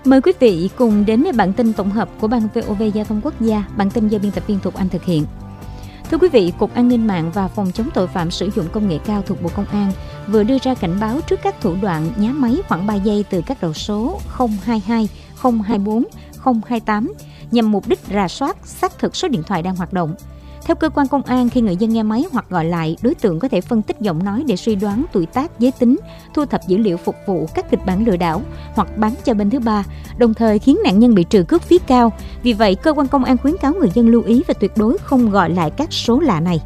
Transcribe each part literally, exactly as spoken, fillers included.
Mời quý vị cùng đến với bản tin tổng hợp của Ban vê o vê Giao thông Quốc gia, bản tin do biên tập viên Thục Anh thực hiện. Thưa quý vị, Cục An ninh mạng và Phòng chống tội phạm sử dụng công nghệ cao thuộc Bộ Công an vừa đưa ra cảnh báo trước các thủ đoạn nhá máy khoảng ba giây từ các đầu số không hai hai, không hai bốn, không hai tám nhằm mục đích rà soát, xác thực số điện thoại đang hoạt động. Theo cơ quan công an, khi người dân nghe máy hoặc gọi lại, đối tượng có thể phân tích giọng nói để suy đoán tuổi tác, giới tính, thu thập dữ liệu phục vụ các kịch bản lừa đảo hoặc bán cho bên thứ ba, đồng thời khiến nạn nhân bị trừ cước phí cao. Vì vậy, cơ quan công an khuyến cáo người dân lưu ý và tuyệt đối không gọi lại các số lạ này.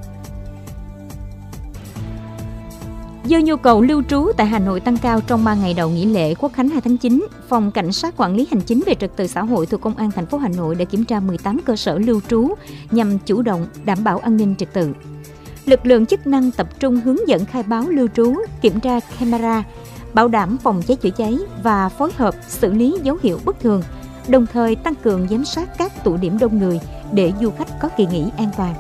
Do nhu cầu lưu trú tại Hà Nội tăng cao trong ba ngày đầu nghỉ lễ Quốc khánh hai tháng chín, Phòng Cảnh sát Quản lý Hành chính về Trật tự xã hội thuộc Công an thành phố Hà Nội đã kiểm tra mười tám cơ sở lưu trú nhằm chủ động đảm bảo an ninh trật tự. Lực lượng chức năng tập trung hướng dẫn khai báo lưu trú, kiểm tra camera, bảo đảm phòng cháy chữa cháy và phối hợp xử lý dấu hiệu bất thường, đồng thời tăng cường giám sát các tụ điểm đông người để du khách có kỳ nghỉ an toàn.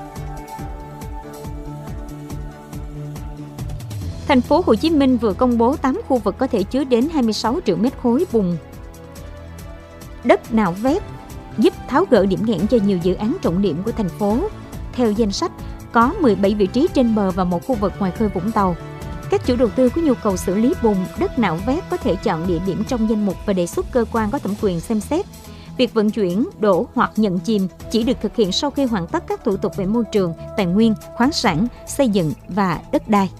Thành phố Hồ Chí Minh vừa công bố tám khu vực có thể chứa đến hai mươi sáu triệu mét khối bùn đất nạo vét, giúp tháo gỡ điểm nghẽn cho nhiều dự án trọng điểm của thành phố. Theo danh sách, có mười bảy vị trí trên bờ và một khu vực ngoài khơi Vũng Tàu. Các chủ đầu tư có nhu cầu xử lý bùn đất nạo vét có thể chọn địa điểm trong danh mục và đề xuất cơ quan có thẩm quyền xem xét. Việc vận chuyển, đổ hoặc nhận chìm chỉ được thực hiện sau khi hoàn tất các thủ tục về môi trường, tài nguyên, khoáng sản, xây dựng và đất đai.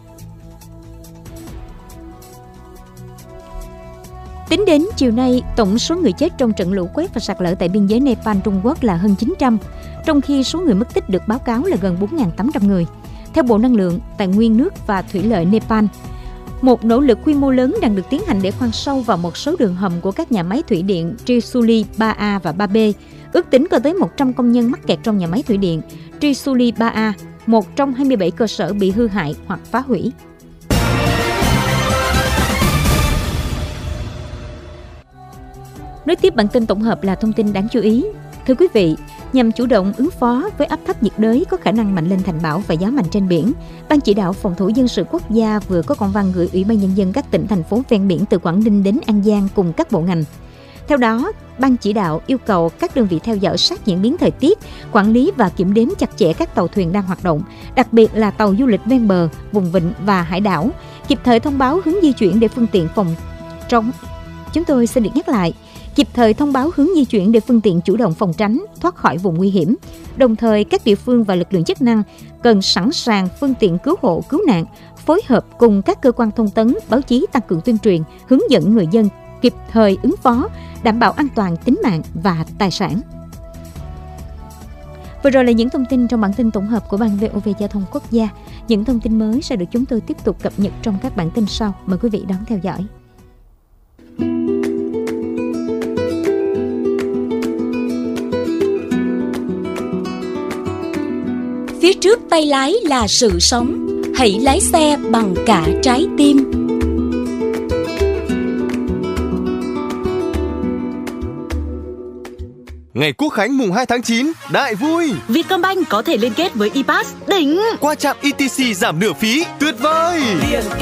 Tính đến chiều nay, tổng số người chết trong trận lũ quét và sạt lở tại biên giới Nepal Trung Quốc là hơn chín trăm, trong khi số người mất tích được báo cáo là gần bốn nghìn tám trăm người. Theo Bộ Năng lượng, Tài nguyên nước và Thủy lợi Nepal, một nỗ lực quy mô lớn đang được tiến hành để khoan sâu vào một số đường hầm của các nhà máy thủy điện Trishuli ba A và ba B. Ước tính có tới một trăm công nhân mắc kẹt trong nhà máy thủy điện Trishuli ba A, một trong hai mươi bảy cơ sở bị hư hại hoặc phá hủy. Nối tiếp bản tin tổng hợp là thông tin đáng chú ý. Thưa quý vị, nhằm chủ động ứng phó với áp thấp nhiệt đới có khả năng mạnh lên thành bão và gió mạnh trên biển, Ban chỉ đạo phòng thủ dân sự quốc gia vừa có công văn gửi Ủy ban Nhân dân các tỉnh, thành phố ven biển từ Quảng Ninh đến An Giang cùng các bộ ngành. Theo đó, Ban chỉ đạo yêu cầu các đơn vị theo dõi sát diễn biến thời tiết, quản lý và kiểm đếm chặt chẽ các tàu thuyền đang hoạt động, đặc biệt là tàu du lịch ven bờ, vùng vịnh và hải đảo, kịp thời thông báo hướng di chuyển để phương tiện phòng chống. Chúng tôi xin được nhắc lại, kịp thời thông báo hướng di chuyển để phương tiện chủ động phòng tránh, thoát khỏi vùng nguy hiểm. Đồng thời, các địa phương và lực lượng chức năng cần sẵn sàng phương tiện cứu hộ, cứu nạn, phối hợp cùng các cơ quan thông tấn, báo chí tăng cường tuyên truyền, hướng dẫn người dân kịp thời ứng phó, đảm bảo an toàn tính mạng và tài sản. Vừa rồi là những thông tin trong bản tin tổng hợp của Ban vê o vê Giao thông Quốc gia. Những thông tin mới sẽ được chúng tôi tiếp tục cập nhật trong các bản tin sau. Mời quý vị đón theo dõi. Phía trước tay lái là sự sống, hãy lái xe bằng cả trái tim. Ngày Quốc khánh mùng hai tháng chín, đại vui! Vietcombank có thể liên kết với e-pass, đỉnh! Qua trạm e tê xê giảm nửa phí, tuyệt vời!